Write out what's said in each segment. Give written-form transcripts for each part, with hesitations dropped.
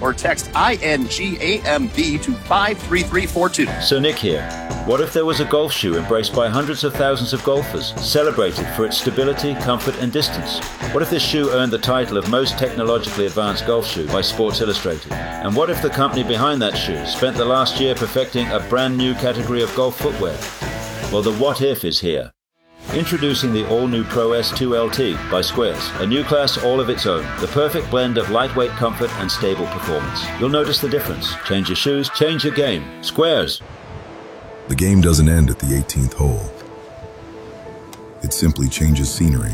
or text INGAMB to 53342. So Nick here. What if there was a golf shoe embraced by hundreds of thousands of golfers, celebrated for its stability, comfort and distance? What if this shoe earned the title of most technologically advanced golf shoe by Sports Illustrated? And what if the company behind that shoe spent the last year perfecting a brand new category of golf footwear? Well, the what if is here. Introducing the all-new Pro S2 LT by Squares, a new class all of its own, the perfect blend of lightweight comfort and stable performance. You'll notice the difference. Change your shoes, change your game. Squares. The game doesn't end at the 18th hole. It simply changes scenery.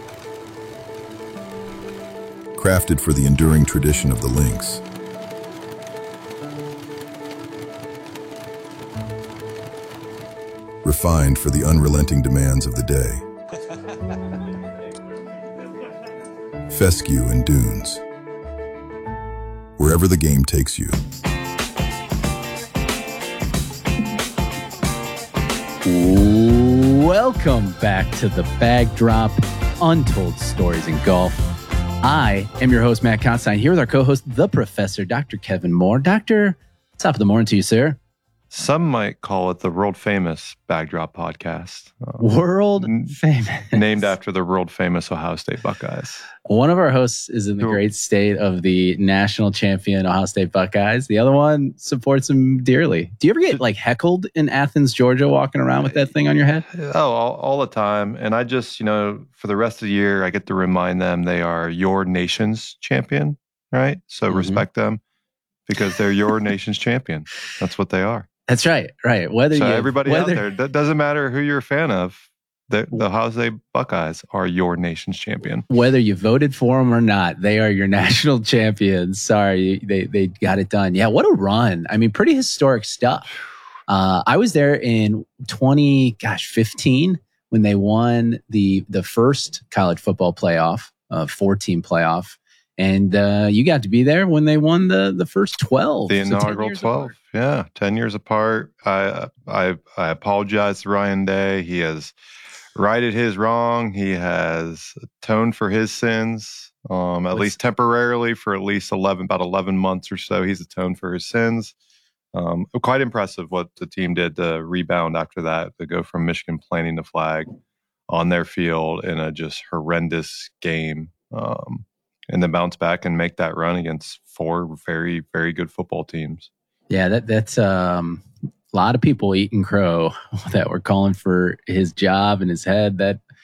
Crafted for the enduring tradition of the links. Refined for the unrelenting demands of the day. Fescue and Dunes. Wherever the game takes you. Welcome back to the Bag Drop, Untold Stories in Golf. I am your host, Matt Constein, here with our co-host, the Professor, Dr. Kevin Moore. Doctor, top of the morning to you, sir. Some might call it the world famous Bag Drop podcast. World famous. Named after the world famous Ohio State Buckeyes. One of our hosts is in the great state of the national champion Ohio State Buckeyes. The other one supports them dearly. Do you ever get like heckled in Athens, Georgia, walking around with that thing on your head? Oh, all the time. And I just, for the rest of the year, I get to remind them they are your nation's champion, right? So respect them because they're your nation's champion. That's what they are. That's right. Everybody out there, that doesn't matter who you're a fan of. The Ohio State Buckeyes are your nation's champion. Whether you voted for them or not, they are your national champions. Sorry, they got it done. Yeah, what a run. I mean, pretty historic stuff. I was there in 2015 when they won the first college football playoff, 4-team playoff. And you got to be there when they won the first 12. The inaugural 12. Apart. Yeah, 10 years apart. I apologize to Ryan Day. He has righted his wrong. He has atoned for his sins, at least temporarily for at least about 11 months or so. He's atoned for his sins. Quite impressive what the team did to rebound after that, to go from Michigan planting the flag on their field in a just horrendous game. And then bounce back and make that run against 4 very, very good football teams. Yeah, that's a lot of people eating crow that were calling for his job and his head.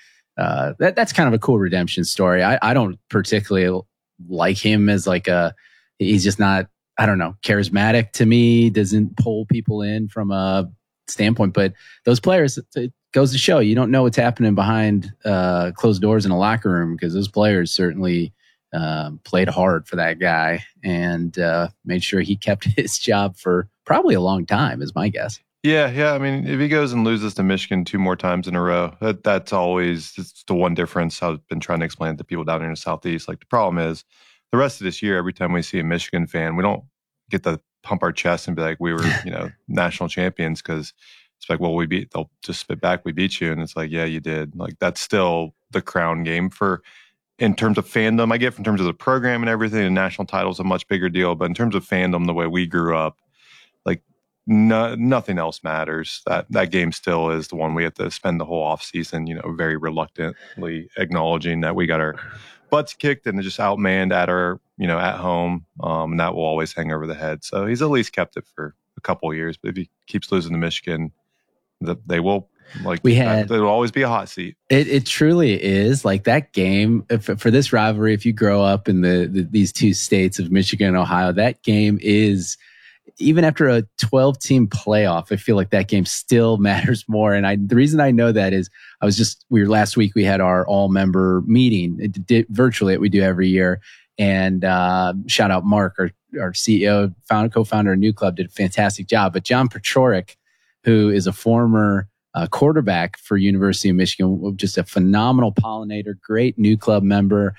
That's kind of a cool redemption story. I don't particularly like him as he's just not, I don't know, charismatic to me, doesn't pull people in from a standpoint. But those players, it goes to show you don't know what's happening behind closed doors in a locker room, because those players certainly played hard for that guy and made sure he kept his job for probably a long time, is my guess. Yeah. I mean, if he goes and loses to Michigan 2 more times in a row, that's it's the one difference I've been trying to explain to people down here in the Southeast. Like, the problem is the rest of this year, every time we see a Michigan fan, we don't get to pump our chest and be like, we were, national champions, because it's like, well, they'll just spit back, we beat you. And it's like, yeah, you did. Like, that's still the crown game in terms of fandom. I get in terms of the program and everything, the national title is a much bigger deal. But in terms of fandom, the way we grew up, like nothing else matters. That game still is the one we have to spend the whole off season, very reluctantly acknowledging that we got our butts kicked and just outmanned at our, at home. And that will always hang over the head. So he's at least kept it for a couple of years. But if he keeps losing to Michigan, they will. It'll always be a hot seat. It truly is. Like, that game for this rivalry, if you grow up in these 2 states of Michigan and Ohio, that game is, even after a 12-team playoff, I feel like that game still matters more. And the reason I know that is last week we had our all-member meeting virtually that we do every year. And shout out Mark, our CEO, co-founder of New Club, did a fantastic job. But John Pachorik, who is a former quarterback for University of Michigan, just a phenomenal pollinator, great New Club member.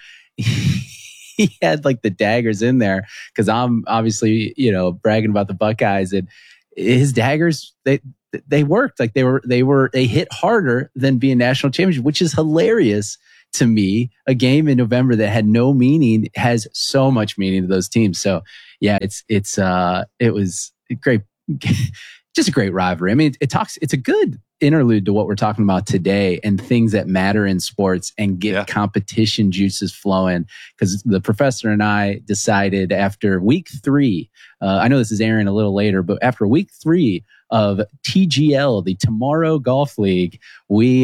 He had like the daggers in there, because I'm obviously, bragging about the Buckeyes, and his daggers, they worked. Like they hit harder than being national champions, which is hilarious to me, a game in November that had no meaning has so much meaning to those teams. So yeah, it was a great, just a great rivalry. I mean, it's a good interlude to what we're talking about today and things that matter in sports and get competition juices flowing. Because the professor and I decided after week 3, I know this is airing a little later, but after week 3 of TGL, the Tomorrow Golf League, we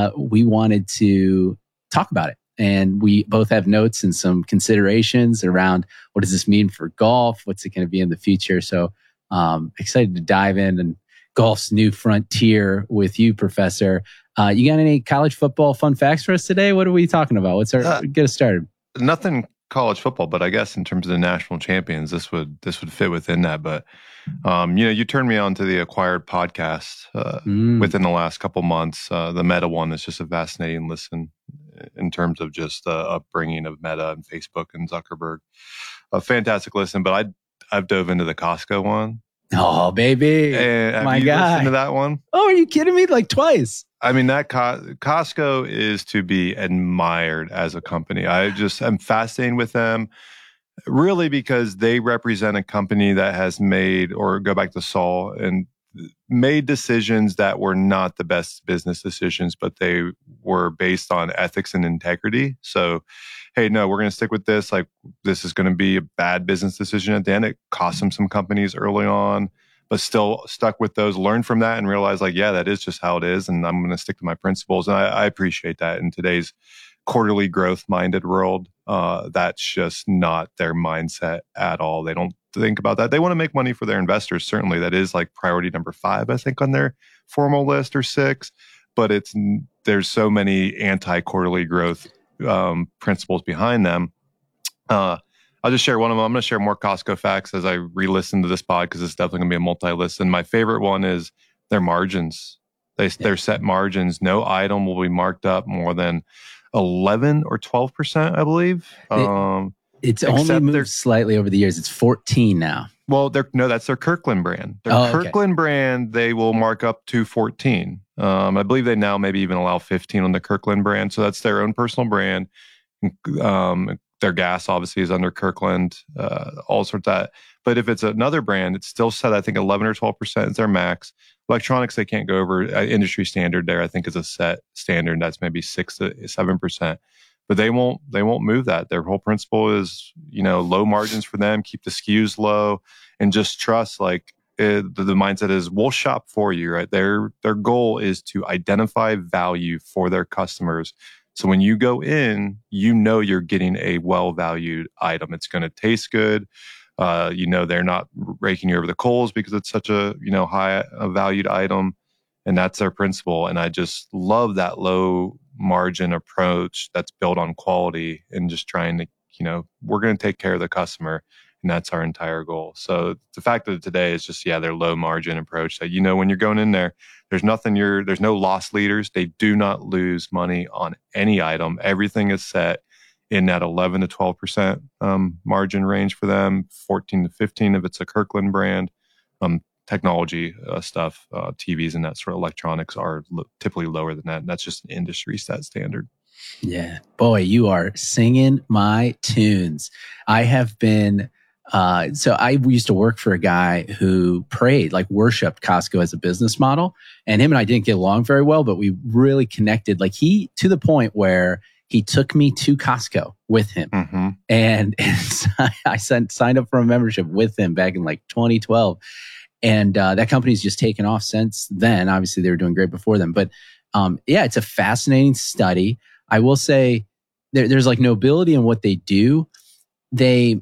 wanted to talk about it. And we both have notes and some considerations around what does this mean for golf? What's it going to be in the future? So excited to dive in and golf's new frontier with you, Professor. You got any college football fun facts for us today? What are we talking about? Get us started. Nothing college football, but I guess in terms of the national champions, this would fit within that. But you turned me on to the Acquired podcast within the last couple months. The Meta one is just a fascinating listen in terms of just the upbringing of Meta and Facebook and Zuckerberg. A fantastic listen, but I've dove into the Costco one. Oh, baby. And my have you God. listened to that one? Oh, are you kidding me? Like twice. I mean, that Costco is to be admired as a company. I just am fascinated with them, really, because they represent a company that has made, or go back to Saul, and made decisions that were not the best business decisions, but they were based on ethics and integrity. So, hey, no, we're going to stick with this. Like, this is going to be a bad business decision at the end. It cost them some companies early on, but still stuck with those, learned from that and realized, like, yeah, that is just how it is. And I'm going to stick to my principles. And I appreciate that in today's quarterly growth minded world. That's just not their mindset at all. They don't think about that. They want to make money for their investors. Certainly that is like priority number 5, I think, on their formal list, or 6, but there's so many anti-quarterly growth principles behind them. I'll just share one of them. I'm going to share more Costco facts as I re-listen to this pod, because it's definitely going to be a multi-listen. My favorite one is their margins. Their set margins. No item will be marked up more than 11 or 12%, I believe. It's only moved slightly over the years. It's 14 now. Well, that's their Kirkland brand. Kirkland brand, they will mark up to 14. I believe they now maybe even allow 15 on the Kirkland brand. So that's their own personal brand. Their gas obviously is under Kirkland, all sorts of that. But if it's another brand, it's still set, I think 11 or 12% is their max. Electronics, they can't go over. Industry standard there, I think, is a set standard. That's maybe 6 to 7%. But they won't move that. Their whole principle is, low margins for them, keep the SKUs low, and just trust, like, the mindset is, we'll shop for you, right? Their goal is to identify value for their customers. So when you go in, you're getting a well-valued item. It's going to taste good. They're not raking you over the coals because it's such a, high valued item. And that's their principle. And I just love that low margin approach that's built on quality and just trying to, we're going to take care of the customer. And that's our entire goal. So the fact of today is just, their low margin approach that, when you're going in there, there's no loss leaders. They do not lose money on any item. Everything is set in that 11 to 12% margin range for them, 14 to 15 if it's a Kirkland brand. Technology stuff, TVs and that sort of electronics are typically lower than that. And that's just an industry set standard. Yeah. Boy, you are singing my tunes. I have been, so I used to work for a guy who worshipped Costco as a business model. And him and I didn't get along very well, but we really connected. Like, to the point where he took me to Costco with him. Mm-hmm. And I signed up for a membership with him back in like 2012. And that company's just taken off since then. Obviously, they were doing great before them. But it's a fascinating study. I will say there's like nobility in what they do. They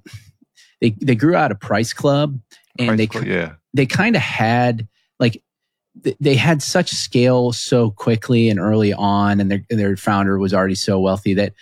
grew out a Price Club, and they kind of had like they had such scale so quickly and early on, and their founder was already so wealthy that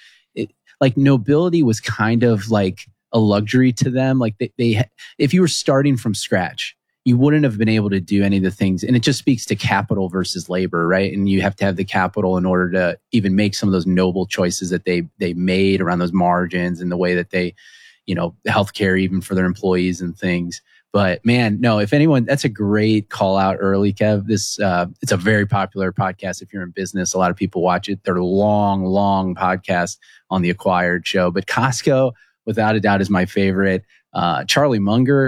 nobility was kind of like a luxury to them. Like they if you were starting from scratch, you wouldn't have been able to do any of the things. And it just speaks to capital versus labor, right? And you have to have the capital in order to even make some of those noble choices that they made around those margins and the way that they, healthcare even for their employees and things. But man, no, if anyone, that's a great call out early, Kev. It's a very popular podcast if you're in business. A lot of people watch it. They're long podcasts on the Acquired show. But Costco, without a doubt, is my favorite. Charlie Munger